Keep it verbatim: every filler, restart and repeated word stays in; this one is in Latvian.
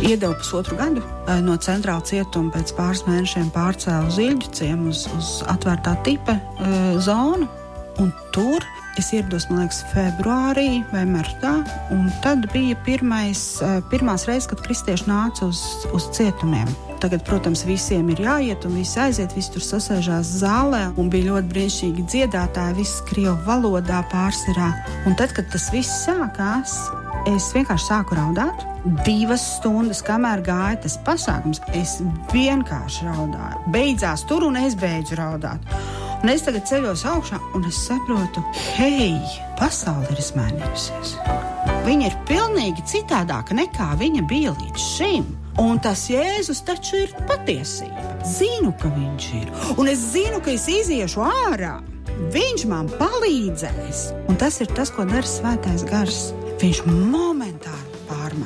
Iedeva pusotru gadu no centrāla cietuma, pēc pāris mēnešiem pārcēla uz Ilģu ciemu, uz, uz atvērtā tipa uh, zonu. Un tur es ierados, man liekas, februārī vai martā. Un tad bija pirmais, uh, pirmās reizes, kad kristieši nāca uz, uz cietumiem. Tagad, protams, visiem ir jāiet un visi aiziet, visi tur sasēžās zālē. Un bija ļoti brīnišķīgi dziedātāji, viss krievu valodā pārsvarā. Un tad, kad tas viss sākās, es vienkārši sāku raudāt. Divas stundas, kamēr gāja tas pasākums, es vienkārši raudāju. Beidzās tur un es beidzu raudāt. Un es tagad ceļos augšā un es saprotu, hei, pasaule ir izmainījusies. Viņa ir pilnīgi citādāka nekā viņa bija līdz šim. Un tas Jēzus taču ir patiesība. Zinu, ka viņš ir. Un es zinu, ka es iziešu ārā. Viņš man palīdzēs. Un tas ir tas, ko dara Svētais Gars. Viņš man